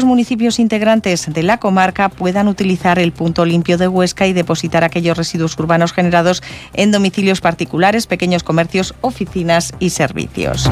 municipios integrantes de la comarca puedan utilizar el punto limpio de Huesca y depositar aquellos residuos urbanos generados en domicilios particulares, pequeños comercios, oficinas y servicios.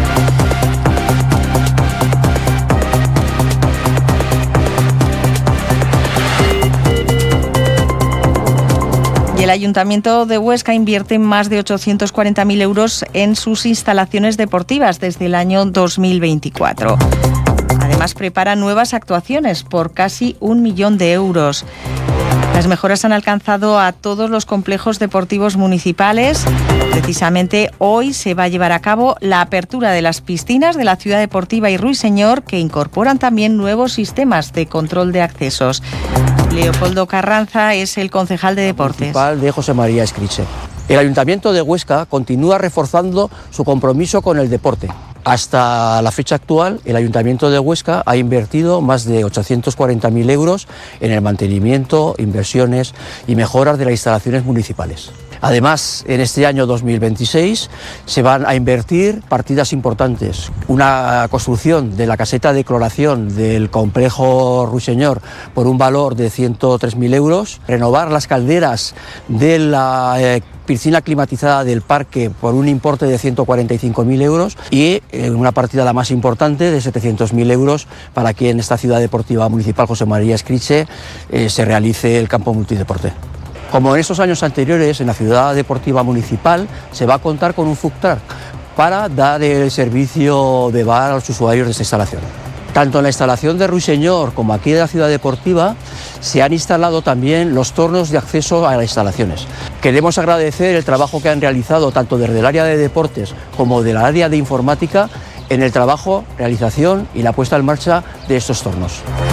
Y el Ayuntamiento de Huesca invierte más de 840.000 euros en sus instalaciones deportivas desde el año 2024. Además, prepara nuevas actuaciones por casi 1 millón de euros. Las mejoras han alcanzado a todos los complejos deportivos municipales. Precisamente hoy se va a llevar a cabo la apertura de las piscinas de la Ciudad Deportiva y Ruiseñor, que incorporan también nuevos sistemas de control de accesos. Leopoldo Carranza es el concejal de Deportes. Municipal de José María Escriche. El Ayuntamiento de Huesca continúa reforzando su compromiso con el deporte. Hasta la fecha actual, el Ayuntamiento de Huesca ha invertido más de 840.000 euros en el mantenimiento, inversiones y mejoras de las instalaciones municipales. Además, en este año 2026 se van a invertir partidas importantes. Una construcción de la caseta de cloración del complejo Ruiseñor por un valor de 103.000 euros, renovar las calderas de la piscina climatizada del parque por un importe de 145.000 euros y una partida la más importante de 700.000 euros para que en esta ciudad deportiva municipal José María Escriche se realice el campo multideporte. Como en estos años anteriores, en la ciudad deportiva municipal se va a contar con un food truck para dar el servicio de bar a los usuarios de esta instalación. Tanto en la instalación de Ruiseñor como aquí de la ciudad deportiva se han instalado también los tornos de acceso a las instalaciones. Queremos agradecer el trabajo que han realizado tanto desde el área de deportes como del área de informática en el trabajo, realización y la puesta en marcha de estos tornos.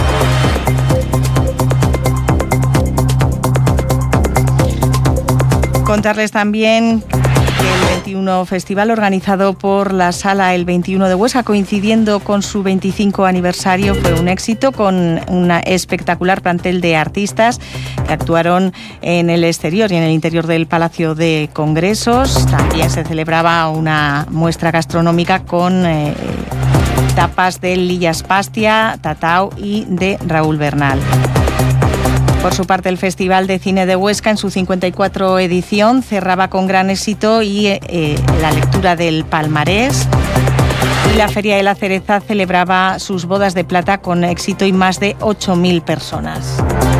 Contarles también que el 21 Festival, organizado por la Sala El 21 de Huesca, coincidiendo con su 25 aniversario, fue un éxito con una espectacular plantel de artistas que actuaron en el exterior y en el interior del Palacio de Congresos. También se celebraba una muestra gastronómica con tapas de Lillas Pastia, Tatao y de Raúl Bernal. Por su parte, el Festival de Cine de Huesca, en su 54 edición, cerraba con gran éxito y la lectura del palmarés. Y la Feria de la Cereza celebraba sus bodas de plata con éxito y más de 8.000 personas.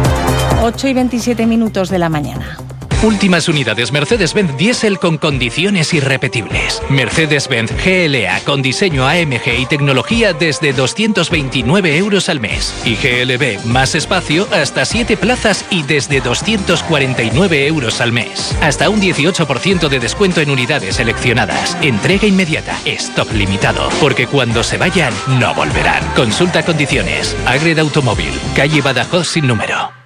8:27 de la mañana. Últimas unidades Mercedes-Benz Diesel con condiciones irrepetibles. Mercedes-Benz GLA con diseño AMG y tecnología desde 229 euros al mes. Y GLB más espacio hasta 7 plazas y desde 249 euros al mes. Hasta un 18% de descuento en unidades seleccionadas. Entrega inmediata. Stock limitado. Porque cuando se vayan, no volverán. Consulta condiciones. Agreda Automóvil. Calle Badajoz sin número.